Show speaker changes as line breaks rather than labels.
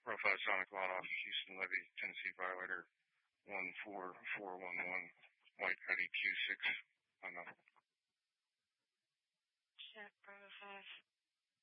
Pro 5 Sonic Lot off Houston Levy, Tennessee violator 14411, White Audi Q6. I don't know.
Check, Pro 5.